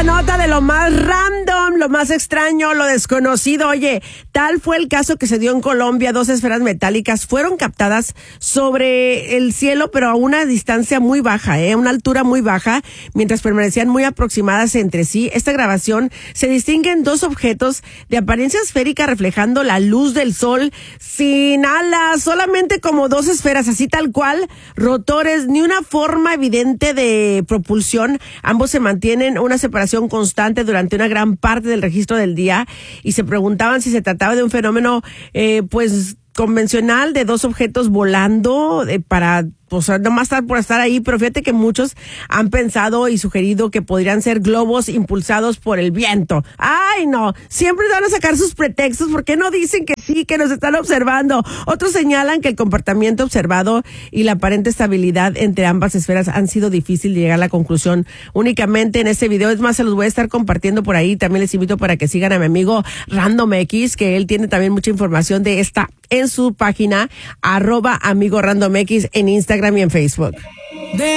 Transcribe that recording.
nota de lo más random, lo más extraño, lo desconocido. Oye, tal fue el caso que se dio en Colombia. 2 esferas metálicas fueron captadas sobre el cielo, pero a una distancia muy baja, a una altura muy baja, mientras permanecían muy aproximadas entre sí. Esta grabación se distinguen 2 objetos de apariencia esférica reflejando la luz del sol, sin alas, solamente como 2 esferas, así tal cual, rotores, ni una forma evidente de propulsión. Ambos se mantienen una separación constante durante una gran parte del registro del día y se preguntaban si se trataba de un fenómeno pues convencional de 2 objetos volando para nomás estar por estar ahí, pero fíjate que muchos han pensado y sugerido que podrían ser globos impulsados por el viento. ¡Ay, no! Siempre van a sacar sus pretextos. ¿Por qué no dicen que sí, que nos están observando? Otros señalan que el comportamiento observado y la aparente estabilidad entre ambas esferas han sido difícil de llegar a la conclusión únicamente en este video. Es más, se los voy a estar compartiendo por ahí. También les invito para que sigan a mi amigo Random X, que él tiene también mucha información de esta en su página @amigo Random X en Instagram y en Facebook.